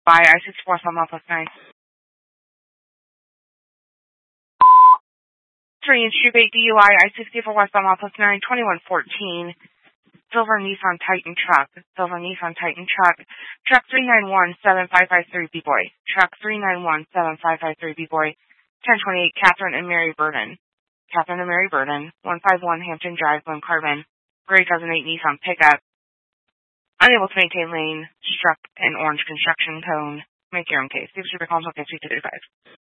By I-64 Selma plus 9. 3 and Shoe Bait DUI, I-64 West Selma plus 9, 2114. Silver Nissan Titan truck. Silver Nissan Titan truck. Truck 391-7553 B-Boy. Truck 391-7553 B-Boy. 1028 Catherine and Mary Burden. Catherine and Mary Burden. 151 Hampton Drive, Glen Carbon. Gray 2008 Nissan pickup. Unable to maintain lane. Struck an orange construction cone. Make your own case. Give us your call until 5235.